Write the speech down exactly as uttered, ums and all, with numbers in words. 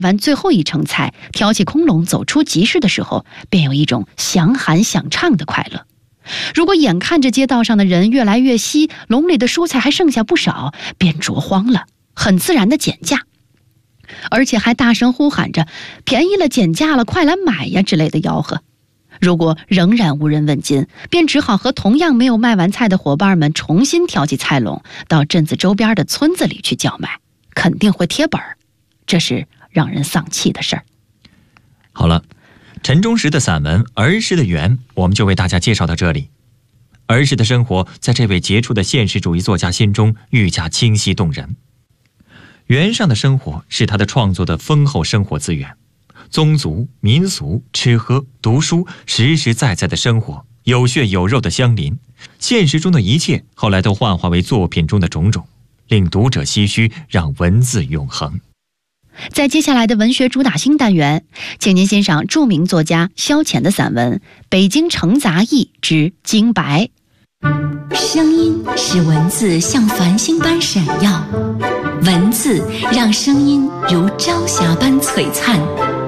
完最后一成菜，挑起空笼走出集市的时候，便有一种想喊想唱的快乐。如果眼看着街道上的人越来越稀，笼里的蔬菜还剩下不少，便着慌了，很自然的减价，而且还大声呼喊着便宜了，减价了，快来买呀之类的吆喝。如果仍然无人问津，便只好和同样没有卖完菜的伙伴们重新挑起菜笼，到镇子周边的村子里去叫卖，肯定会贴本儿，这是让人丧气的事儿。 好了，陈忠实的散文《儿时的圆》我们就为大家介绍到这里。儿时的生活在这位杰出的现实主义作家心中愈加清晰动人。圆上的生活是他的创作的丰厚生活资源，宗族、民俗、吃喝、读书，实实在在的生活，有血有肉的相邻。现实中的一切后来都幻化为作品中的种种，令读者唏嘘，让文字永恒。 在接下来的文学主打星单元，请您欣赏著名作家萧乾的散文《北京城杂艺之京白》。 声音使文字像繁星般闪耀，文字让声音如朝霞般璀璨。